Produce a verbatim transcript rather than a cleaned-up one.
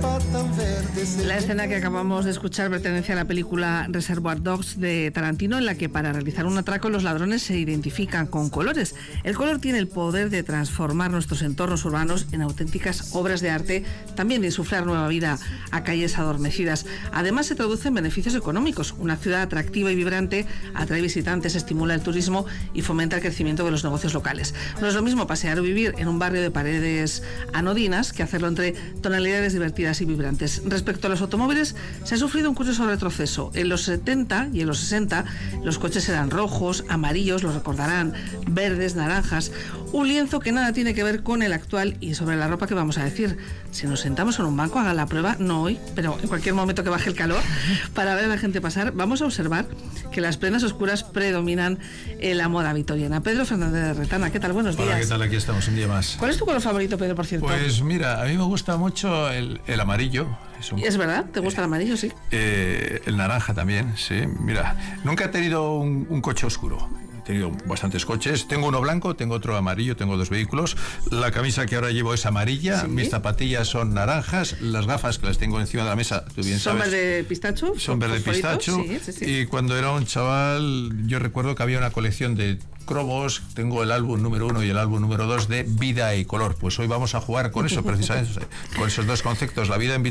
La escena que acabamos de escuchar pertenece a la película Reservoir Dogs de Tarantino, en la que para realizar un atraco los ladrones se identifican con colores. El color tiene el poder de transformar nuestros entornos urbanos en auténticas obras de arte, también de insuflar nueva vida a calles adormecidas. Además, se traduce en beneficios económicos. Una ciudad atractiva y vibrante atrae visitantes, estimula el turismo y fomenta el crecimiento de los negocios locales. No es lo mismo pasear o vivir en un barrio de paredes anodinas que hacerlo entre tonalidades divertidas y vibrantes. Respecto a los automóviles, se ha sufrido un curioso retroceso. En los setenta y en los sesenta los coches eran rojos, amarillos, los recordarán, verdes, naranjas. Un lienzo que nada tiene que ver con el actual. Y sobre la ropa, ¿qué vamos a decir? Si nos sentamos en un banco, haga la prueba, no hoy, pero en cualquier momento que baje el calor, para ver a la gente pasar, vamos a observar que las prendas oscuras predominan en la moda victoriana. Pedro Fernández de Retana, ¿qué tal? Buenos días. Hola, ¿qué tal? Aquí estamos un día más. ¿Cuál es tu color favorito, Pedro, por cierto? Pues mira, a mí me gusta mucho el, el amarillo. Es, un, ¿Es verdad? ¿Te gusta eh, el amarillo, sí? Eh, el naranja también, sí. Mira, nunca he tenido un, un coche oscuro. He tenido bastantes coches. Tengo uno blanco, tengo otro amarillo, tengo dos vehículos. La camisa que ahora llevo es amarilla, ¿sí? Mis zapatillas son naranjas, las gafas que las tengo encima de la mesa, tú bien ¿Son sabes. verde pistacho? Son verde pistacho. Sí, sí, sí. Y cuando era un chaval, yo recuerdo que había una colección de cromos, tengo el álbum número uno y el álbum número dos de Vida y Color. Pues hoy vamos a jugar con eso, precisamente, con esos dos conceptos, la vida en